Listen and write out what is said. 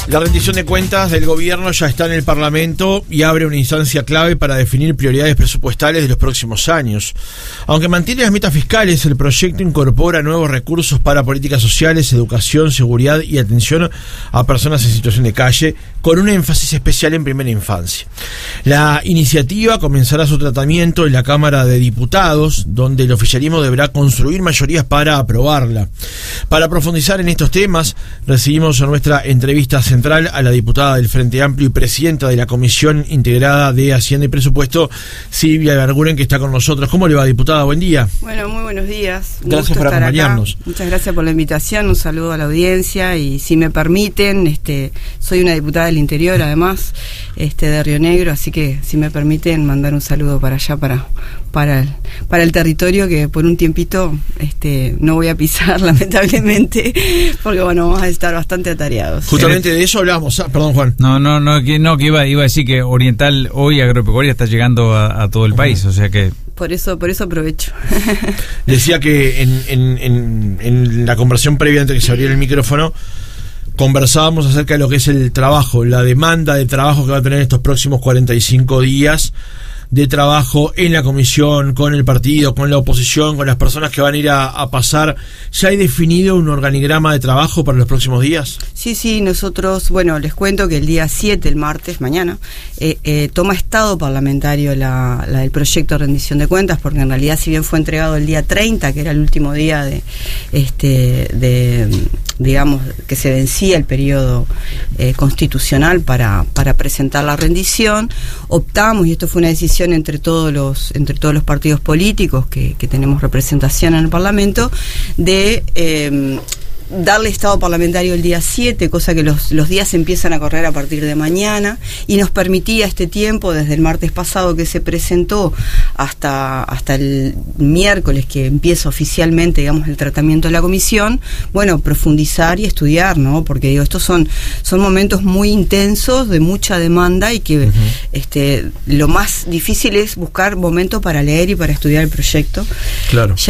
La rendición de cuentas del gobierno ya está en el Parlamento y abre una instancia clave para definir prioridades presupuestales de los próximos años. Aunque mantiene las metas fiscales, el proyecto incorpora nuevos recursos para políticas sociales, educación, seguridad y atención a personas en situación de calle, con un énfasis especial en primera infancia. La iniciativa comenzará su tratamiento en la Cámara de Diputados, donde el oficialismo deberá construir mayorías para aprobarla. Para profundizar en estos temas, recibimos en nuestra entrevista central a la diputada del Frente Amplio y presidenta de la Comisión Integrada de Hacienda y Presupuesto, Silvia Ibarguren, que está con nosotros. ¿Cómo le va, diputada? Buen día. Bueno, muy buenos días. Gracias por acompañarnos. Acá. Muchas gracias por la invitación, un saludo a la audiencia y si me permiten, soy una diputada del interior, además, de Río Negro, así que si me permiten mandar un saludo para allá, para el territorio que por un tiempito no voy a pisar, lamentablemente, porque bueno, vamos a estar bastante atareados. Justamente de eso hablábamos. Perdón, Juan. Que iba a decir que Oriental hoy Agropecuaria está llegando a todo el país, o sea que por eso aprovecho. Decía que en la conversación previa antes que se abriera el micrófono conversábamos acerca de lo que es el trabajo, la demanda de trabajo que va a tener estos próximos 45 días de trabajo en la comisión, con el partido, con la oposición, con las personas que van a ir a pasar. ¿Ya hay definido un organigrama de trabajo para los próximos días? Sí, nosotros, les cuento que el día 7, el martes, mañana, toma estado parlamentario el proyecto de rendición de cuentas, porque en realidad, si bien fue entregado el día 30, que era el último día digamos, que se vencía el periodo constitucional para presentar la rendición, optamos, y esto fue una decisión entre todos los partidos políticos que tenemos representación en el Parlamento, de darle estado parlamentario el día 7, cosa que los días empiezan a correr a partir de mañana, y nos permitía este tiempo desde el martes pasado que se presentó hasta el miércoles que empieza oficialmente, digamos, el tratamiento de la comisión, profundizar y estudiar, ¿no? Porque estos son momentos muy intensos, de mucha demanda, y que lo más difícil es buscar momentos para leer y para estudiar el proyecto. Claro.